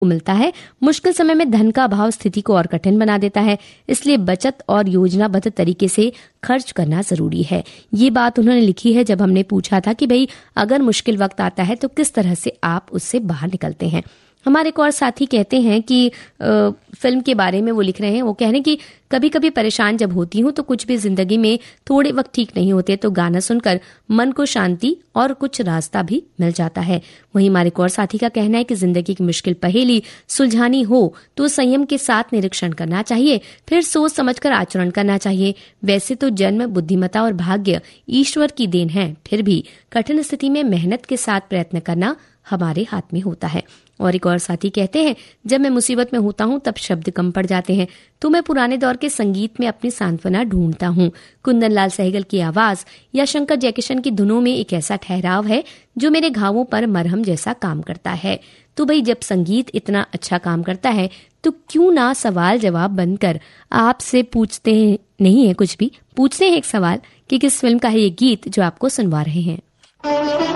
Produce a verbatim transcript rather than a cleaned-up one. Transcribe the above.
मिलता है। मुश्किल समय में धन का अभाव स्थिति को और कठिन बना देता है, इसलिए बचत और योजनाबद्ध तरीके से खर्च करना जरूरी है। ये बात उन्होंने लिखी है जब हमने पूछा था कि भाई अगर मुश्किल वक्त आता है तो किस तरह से आप उससे बाहर निकलते हैं। हमारे एक और साथी कहते हैं कि आ, फिल्म के बारे में वो लिख रहे हैं, वो कह रहे हैं कि कभी कभी परेशान जब होती हूँ तो कुछ भी जिंदगी में थोड़े वक्त ठीक नहीं होते तो गाना सुनकर मन को शांति और कुछ रास्ता भी मिल जाता है। वहीं हमारे एक और साथी का कहना है कि जिंदगी की मुश्किल पहेली सुलझानी हो तो संयम के साथ निरीक्षण करना चाहिए, फिर सोच समझकर आचरण करना चाहिए। वैसे तो जन्म, बुद्धिमत्ता और भाग्य ईश्वर की देन है, फिर भी कठिन स्थिति में मेहनत के साथ प्रयत्न करना हमारे हाथ में होता है। और एक और साथी कहते हैं, जब मैं मुसीबत में होता हूँ तब शब्द कम पड़ जाते हैं तो मैं पुराने दौर के संगीत में अपनी सांत्वना ढूंढता हूँ। कुंदन लाल सहगल की आवाज या शंकर जयकिशन की धुनों में एक ऐसा ठहराव है जो मेरे घावों पर मरहम जैसा काम करता है। तो भाई जब संगीत इतना अच्छा काम करता है तो क्यों ना सवाल जवाब बनकर आपसे पूछते हैं, नहीं है कुछ भी, पूछते हैं एक सवाल कि किस फिल्म का है ये गीत जो आपको सुनवा रहे हैं।